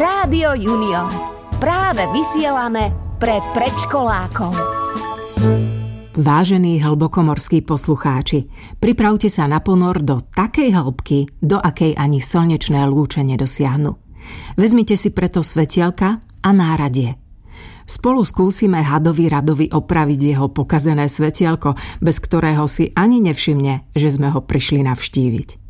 Rádio Junior. Práve vysielame pre predškolákov. Vážení hlbokomorskí poslucháči, pripravte sa na ponor do takej hĺbky, do akej ani slnečné lúče nedosiahnu. Vezmite si preto svetielka a náradie. Spolu skúsime hadovi Radovi opraviť jeho pokazené svetielko, bez ktorého si ani nevšimne, že sme ho prišli navštíviť.